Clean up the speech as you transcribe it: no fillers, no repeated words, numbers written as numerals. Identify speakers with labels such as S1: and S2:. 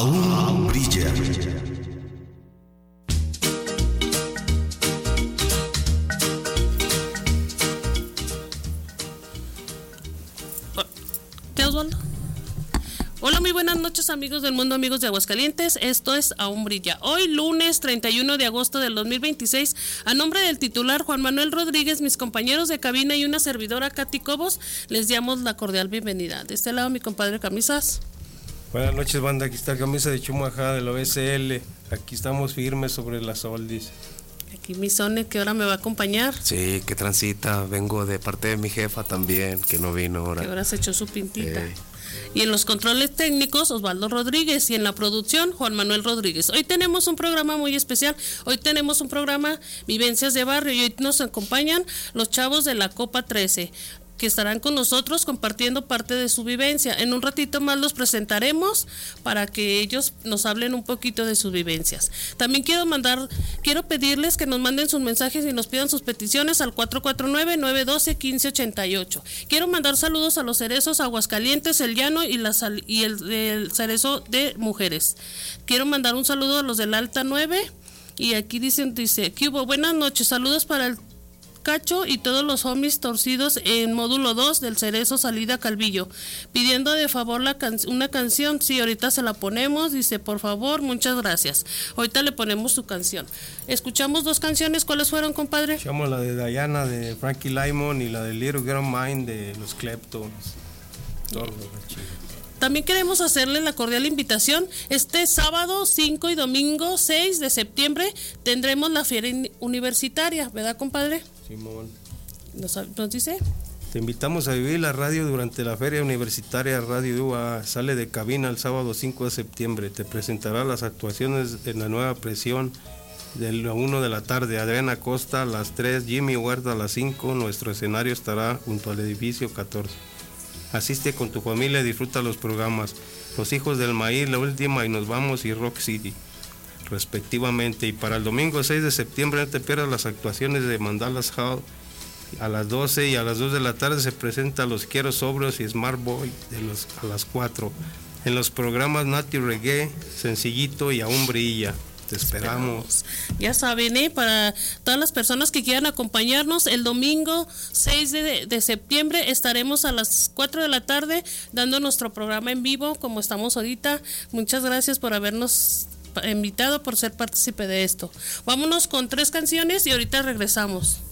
S1: Aún brilla.
S2: ¿Qué, Osvaldo? Hola, muy buenas noches, amigos del mundo, amigos de Aguascalientes. Esto es Aún Brilla. Hoy, lunes 31 de agosto del 2026, a nombre del titular Juan Manuel Rodríguez, mis compañeros de cabina y una servidora, Katy Cobos, les damos la cordial bienvenida. De este lado, mi compadre Camisas.
S3: Buenas noches, banda. Aquí está Camisa de Chumajá de la OSL. Aquí estamos firmes sobre las oldis.
S2: Aquí mi Sone, que ahora me va a acompañar.
S4: Sí, que transita. Vengo de parte de mi jefa también, que no vino ahora.
S2: Que ahora se echó su pintita. Y en los controles técnicos, Osvaldo Rodríguez. Y en la producción, Juan Manuel Rodríguez. Hoy tenemos un programa muy especial. Hoy tenemos un programa Vivencias de Barrio. Y hoy nos acompañan los chavos de la Copa 13, que estarán con nosotros compartiendo parte de su vivencia. En un ratito más los presentaremos para que ellos nos hablen un poquito de sus vivencias. También quiero pedirles que nos manden sus mensajes y nos pidan sus peticiones al 449-912-1588. Quiero mandar saludos a los cerezos Aguascalientes, El Llano y el cerezo de Mujeres. Quiero mandar un saludo a los del Alta 9 y aquí dice, ¿qué hubo? Buenas noches, saludos para el Cacho y todos los homies torcidos en módulo 2 del Cerezo Salida Calvillo, pidiendo de favor una canción. Sí, ahorita se la ponemos, dice, por favor, muchas gracias. Ahorita le ponemos su canción. Escuchamos dos canciones, ¿cuáles fueron, compadre?
S3: Escuchamos la de Diana de Frankie Lymon y la de Little Girl Mine de los Kleptons.
S2: También queremos hacerle la cordial invitación. Este sábado 5 y domingo 6 de septiembre tendremos la feria universitaria, ¿verdad, compadre?
S3: Simón.
S2: ¿Nos dice?
S3: Te invitamos a vivir la radio durante la feria universitaria Radio UA. Sale de cabina el sábado 5 de septiembre. Te presentará las actuaciones en la nueva presión de la 1 de la tarde. Adriana Costa a las 3, Jimmy Huerta a las 5. Nuestro escenario estará junto al edificio 14. Asiste con tu familia y disfruta los programas Los Hijos del Maíz, La Última y Nos Vamos y Rock City, respectivamente. Y para el domingo 6 de septiembre no te pierdas las actuaciones de Mandalas Hall a las 12 y a las 2 de la tarde se presenta Los Quiero Sobrios y Smart Boy a las 4. En los programas Nati Reggae, Sencillito y Aún Brilla. Te esperamos.
S2: Ya saben, para todas las personas que quieran acompañarnos, el domingo 6 de septiembre estaremos a las 4 de la tarde dando nuestro programa en vivo, como estamos ahorita. Muchas gracias por habernos invitado, por ser partícipe de esto. Vámonos con 3 canciones y ahorita regresamos.